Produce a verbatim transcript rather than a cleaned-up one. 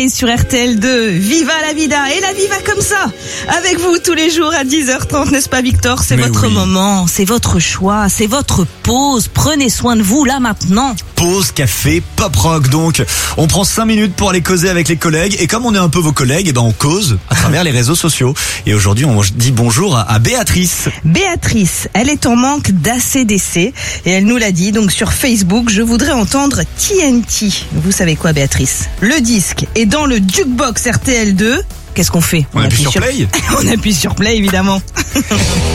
Et sur R T L deux, Viva la vida et la viva comme ça. Avec vous tous les jours à dix heures trente, n'est-ce pas Victor? C'est Mais votre oui. moment, c'est votre choix, c'est votre pause. Prenez soin de vous là maintenant. Pause, café, pop rock donc. On prend cinq minutes pour aller causer avec les collègues. Et comme on est un peu vos collègues, et ben on cause à travers les réseaux sociaux. Et aujourd'hui, on dit bonjour à, à Béatrice. Béatrice, elle est en manque d'A C D C et elle nous l'a dit donc sur Facebook. Je voudrais entendre T N T. Vous savez quoi, Béatrice? Le disque est dans le jukebox R T L deux. Qu'est-ce qu'on fait? On appuie sur play. On appuie sur play, évidemment.